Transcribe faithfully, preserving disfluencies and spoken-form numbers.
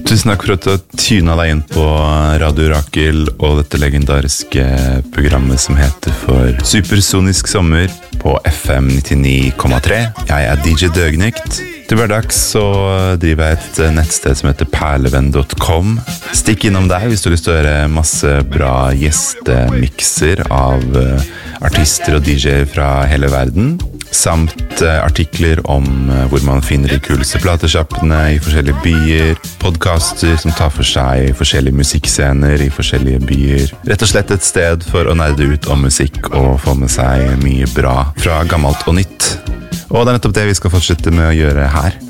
Tusen takk for at du har tynet deg inn på Radio Rakel og dette legendariske programmet som heter for Supersonisk sommer på F M nittini komma tre. Jeg er D J Døgnykt. Til hverdags så driver jeg et nettsted som heter perlevenn punktum com. Stikk innom der hvis du har lyst til å høre masse bra gjestemikser av artister og D J-er fra hele verden. Samt artikler om hvor man finner de kuleste platesjappene i forskjellige byer, podcaster som tar for seg forskjellige musikkscener i forskjellige byer. Rett og slett et sted for å nerde ut om musikk og få med seg mye bra fra gammelt og nytt. Og det er nettopp det vi skal fortsette med å gjøre her.